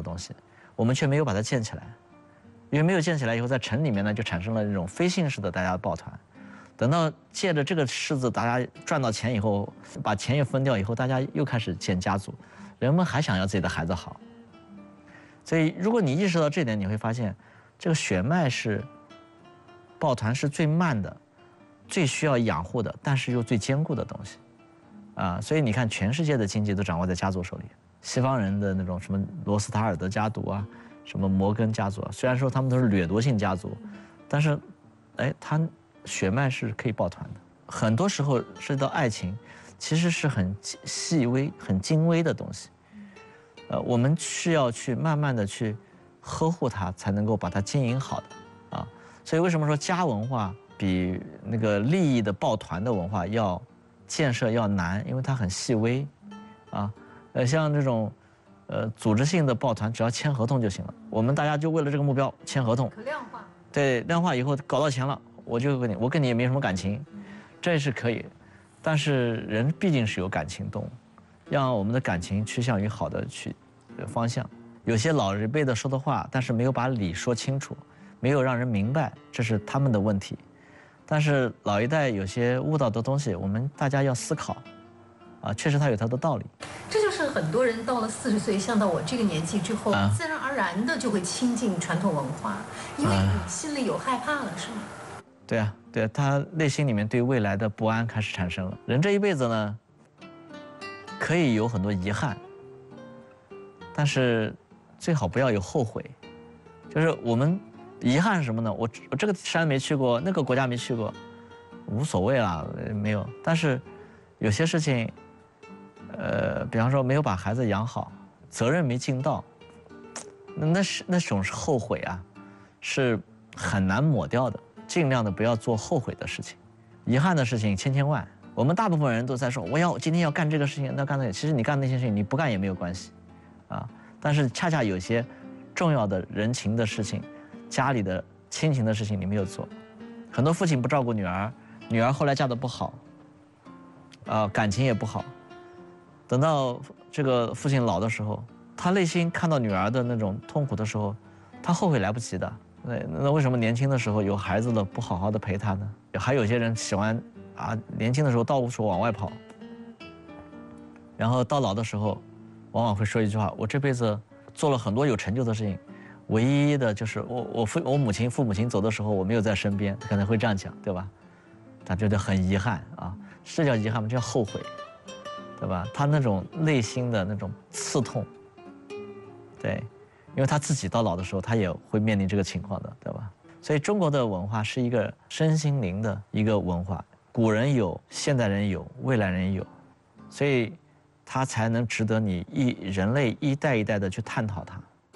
的东西，我们却没有把它建起来。因为没有建起来以后，在城里面呢就产生了这种非姓氏的大家抱团。等到借着这个式子，大家赚到钱以后，把钱也分掉以后，大家又开始建家族，人们还想要自己的孩子好。所以，如果你意识到这点，你会发现，这个血脉是抱团是最慢的、最需要养护的，但是又最坚固的东西。所以你看，全世界的经济都掌握在家族手里。西方人的那种什么罗斯塔尔德家族啊，什么摩根家族啊，虽然说他们都是掠夺性家族，但是，他血脉是可以抱团的。很多时候涉及到爱情，其实是很细微、很精微的东西。我们需要去慢慢的去呵护它，才能够把它经营好的啊。所以为什么说家文化比那个利益的抱团的文化要建设要难？因为它很细微啊。像这种组织性的抱团，只要签合同就行了。我们大家就为了这个目标签合同， 可量化。 对，量化以后搞到钱了，我跟你也没什么感情，这是可以。但是人毕竟是有感情动物，让我们的感情趋向于好的方向。有些老一辈的说的话，但是没有把理说清楚，没有让人明白，这是他们的问题。但是老一代有些悟到的东西，我们大家要思考，确实它有它的道理。 这就是很多人到了40岁，像到我这个年纪之后，自然而然的就会亲近传统文化，因为你心里有害怕了，是吗？ 对啊，他内心里面对未来的不安开始产生了。人这一辈子呢，可以有很多遗憾，但是最好不要有后悔。就是我们遗憾是什么呢？我这个山没去过，那个国家没去过，无所谓啦，没有。但是有些事情，比方说没有把孩子养好，责任没尽到，那种是后悔啊，是很难抹掉的。尽量的不要做后悔的事情，遗憾的事情千万。我们大部分人都在说，我今天要干这个事情，那干那个。其实你干那些事情，你不干也没有关系，但是恰恰有些重要的人情的事情，家里的亲情的事情你没有做。很多父亲不照顾女儿，女儿后来嫁得不好，感情也不好。等到这个父亲老的时候，他内心看到女儿的那种痛苦的时候，他后悔来不及的。那为什么年轻的时候有孩子了不好好的陪他呢？还有些人喜欢年轻的时候到处往外跑，然后到老的时候，往往会说一句话：我这辈子做了很多有成就的事情，唯一的就是我父母亲走的时候我没有在身边，他可能会这样讲，对吧？他觉得很遗憾啊，这叫遗憾吗？这叫后悔，对吧？他那种内心的那种刺痛，对。因为他自己到老的时候，他也会面临这个情况的，对吧？所以中国的文化是一个身心灵的一个文化，古人有，现代人有，未来人有，所以它才能值得你人类一代一代的去探讨它。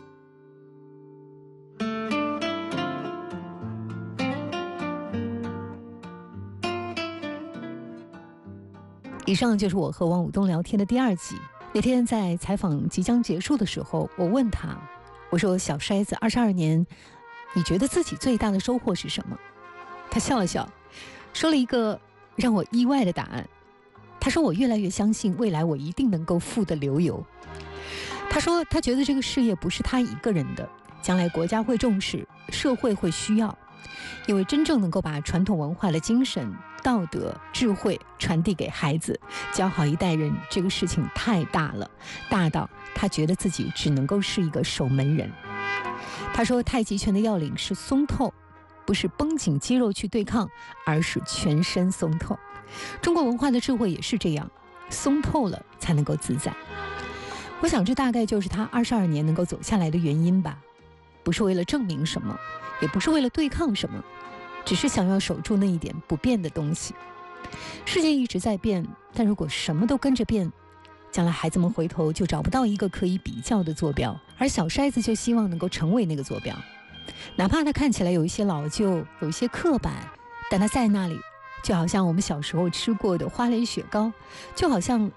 以上就是我和王武东聊天的第2集。那天在采访即将结束的时候，我问他，我说小筛子22年，你觉得自己最大的收获是什么？他笑了笑，说了一个让我意外的答案。他说我越来越相信未来我一定能够富得流油。他说他觉得这个事业不是他一个人的，将来国家会重视，社会会需要，因为真正能够把传统文化的精神、道德、智慧传递给孩子，教好一代人，这个事情太大了，大到他觉得自己只能够是一个守门人。他说太极拳的要领是松透，不是绷紧肌肉去对抗，而是全身松透。中国文化的智慧也是这样，松透了才能够自在。我想这大概就是他22年能够走下来的原因吧，不是为了证明什么，也不是为了对抗什么，只是想要守住那一点不变的东西。世界一直在变，但如果什么都跟着变，将来孩子们回头就找不到一个可以比较的坐标，而小筛子就希望能够成为那个坐标。哪怕它看起来有一些老旧，有一些刻板，但它在那里，就好像我们小时候吃过的花莲雪糕，就好像